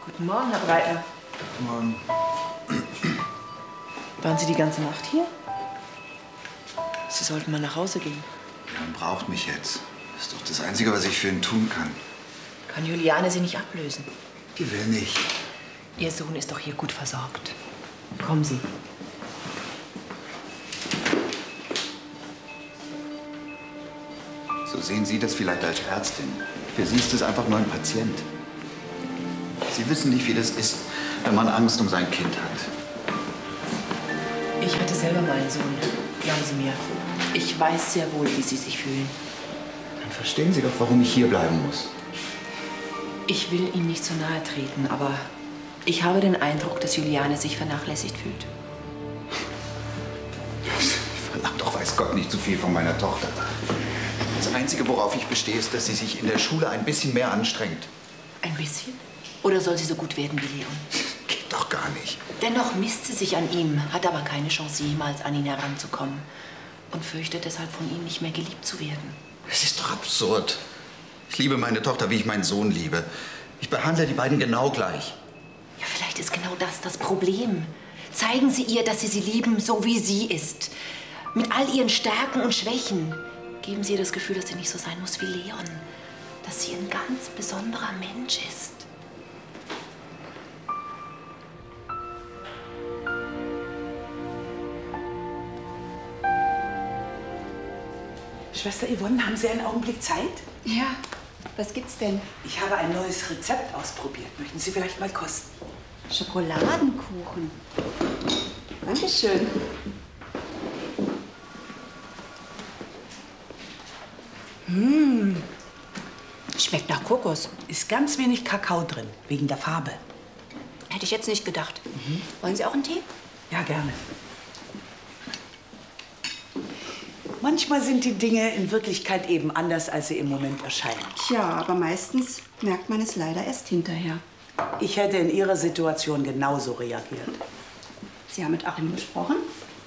Guten Morgen, Herr Breitner. Guten Morgen. Waren Sie die ganze Nacht hier? Sie sollten mal nach Hause gehen. Man braucht mich jetzt. Das ist doch das Einzige, was ich für ihn tun kann. Kann Juliane Sie nicht ablösen? Die will nicht. Ihr Sohn ist doch hier gut versorgt. Kommen Sie. So sehen Sie das vielleicht als Ärztin. Für Sie ist es einfach nur ein Patient. Sie wissen nicht, wie das ist, wenn man Angst um sein Kind hat. Ich hatte selber mal einen Sohn. Glauben Sie mir. Ich weiß sehr wohl, wie Sie sich fühlen. Dann verstehen Sie doch, warum ich hier bleiben muss. Ich will Ihnen nicht zu nahe treten, aber ich habe den Eindruck, dass Juliane sich vernachlässigt fühlt. Ich verlange doch, weiß Gott, nicht zu viel von meiner Tochter. Das Einzige, worauf ich bestehe, ist, dass sie sich in der Schule ein bisschen mehr anstrengt. Ein bisschen? Oder soll sie so gut werden wie Leon? Geht doch gar nicht. Dennoch misst sie sich an ihm, hat aber keine Chance, jemals an ihn heranzukommen. Und fürchtet deshalb, von ihm nicht mehr geliebt zu werden. Es ist doch absurd. Ich liebe meine Tochter, wie ich meinen Sohn liebe. Ich behandle die beiden genau gleich. Ja, vielleicht ist genau das Problem. Zeigen Sie ihr, dass Sie sie lieben, so wie sie ist. Mit all ihren Stärken und Schwächen. Geben Sie ihr das Gefühl, dass sie nicht so sein muss wie Leon. Dass sie ein ganz besonderer Mensch ist. Schwester Yvonne, haben Sie einen Augenblick Zeit? Ja, was gibt's denn? Ich habe ein neues Rezept ausprobiert. Möchten Sie vielleicht mal kosten? Schokoladenkuchen. Dankeschön. Schmeckt nach Kokos. Ist ganz wenig Kakao drin, wegen der Farbe. Hätte ich jetzt nicht gedacht. Wollen Sie auch einen Tee? Ja, gerne. Manchmal sind die Dinge in Wirklichkeit eben anders, als sie im Moment erscheinen. Tja, aber meistens merkt man es leider erst hinterher. Ich hätte in Ihrer Situation genauso reagiert. Sie haben mit Achim gesprochen?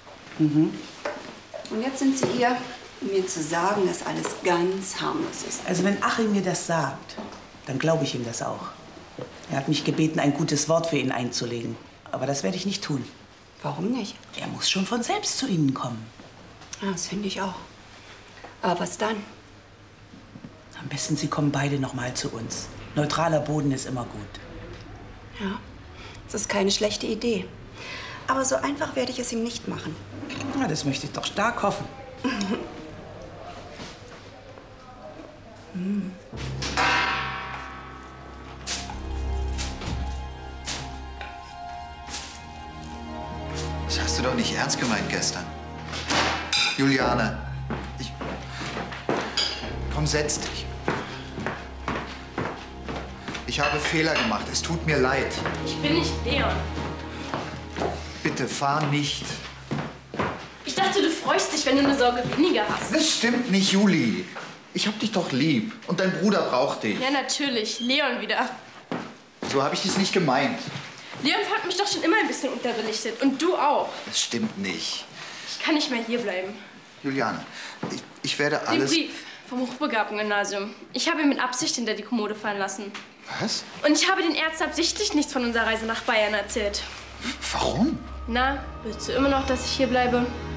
Und jetzt sind Sie hier, um mir zu sagen, dass alles ganz harmlos ist. Also wenn Achim mir das sagt, dann glaube ich ihm das auch. Er hat mich gebeten, ein gutes Wort für ihn einzulegen. Aber das werde ich nicht tun. Warum nicht? Er muss schon von selbst zu Ihnen kommen. Ja, das finde ich auch. Aber was dann? Am besten, Sie kommen beide noch mal zu uns. Neutraler Boden ist immer gut. Ja, das ist keine schlechte Idee. Aber so einfach werde ich es ihm nicht machen. Na, das möchte ich doch stark hoffen. Das hast du doch nicht ernst gemeint gestern. Juliane, komm, setz dich. Ich habe Fehler gemacht. Es tut mir leid. Ich bin nicht Leon. Bitte fahr nicht. Ich dachte, du freust dich, wenn du eine Sorge weniger hast. Das stimmt nicht, Juli. Ich hab dich doch lieb. Und dein Bruder braucht dich. Ja, natürlich. Leon wieder. So habe ich das nicht gemeint. Leon fand mich doch schon immer ein bisschen unterbelichtet. Und du auch. Das stimmt nicht. Ich kann nicht mehr hierbleiben. Juliane, ich werde Den alles... Brief vom Hochbegabten-Gymnasium. Ich habe ihn mit Absicht hinter die Kommode fallen lassen. Was? Und ich habe den Ärzten absichtlich nichts von unserer Reise nach Bayern erzählt. Warum? Na, willst du immer noch, dass ich hier bleibe?